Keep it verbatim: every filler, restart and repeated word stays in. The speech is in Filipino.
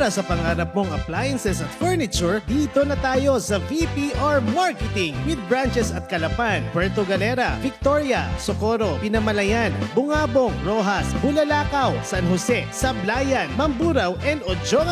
Para sa pangarap mong appliances at furniture, dito na tayo sa V P R Marketing with branches at Calapan, Puerto Galera, Victoria, Socorro, Pinamalayan, Bungabong, Rojas, Bulalakaw, San Jose, Sablayan, Mamburao, and Ojoa